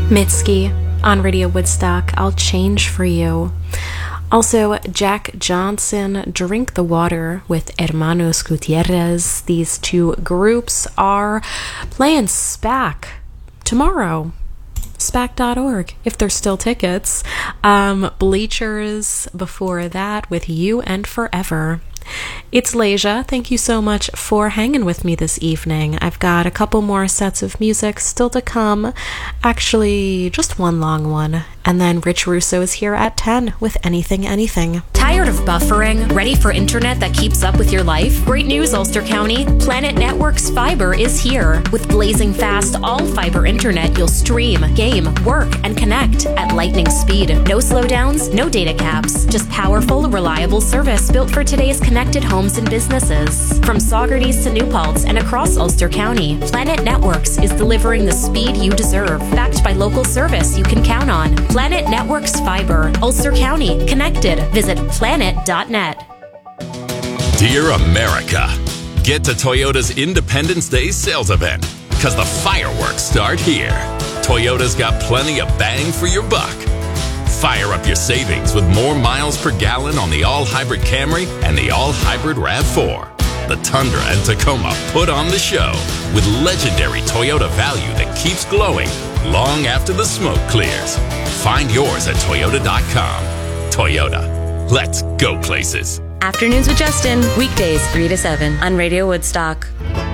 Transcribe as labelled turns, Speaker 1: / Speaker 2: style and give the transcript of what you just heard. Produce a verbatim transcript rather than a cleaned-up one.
Speaker 1: Mitski on Radio Woodstock, I'll Change for You. Also, Jack Johnson, Drink the Water with Hermanos Gutierrez. These two groups are playing SPAC tomorrow. SPAC dot org, if there's still tickets. Um, Bleachers before that with You and Forever. It's Leja. Thank you so much for hanging with me this evening. I've got a couple more sets of music still to come. Actually, just one long one. And then Rich Russo is here at ten with Anything Anything.
Speaker 2: Tired of buffering? Ready for internet that keeps up with your life? Great news, Ulster County. Planet Networks Fiber is here. With blazing fast, all-fiber internet, you'll stream, game, work, and connect at lightning speed. No slowdowns, no data caps. Just powerful, reliable service built for today's connected homes and businesses. From Saugerties to New Paltz and across Ulster County, Planet Networks is delivering the speed you deserve, backed by local service you can count on. Planet Networks Fiber, Ulster County, connected. Visit planet dot net.
Speaker 3: Dear America, get to Toyota's Independence Day sales event, because the fireworks start here. Toyota's got plenty of bang for your buck. Fire up your savings with more miles per gallon on the all-hybrid Camry and the all-hybrid RAV four. The Tundra and Tacoma put on the show with legendary Toyota value that keeps glowing long after the smoke clears. Find yours at toyota dot com. Toyota, let's go places.
Speaker 4: Afternoons with Justin, weekdays three to seven on Radio Woodstock.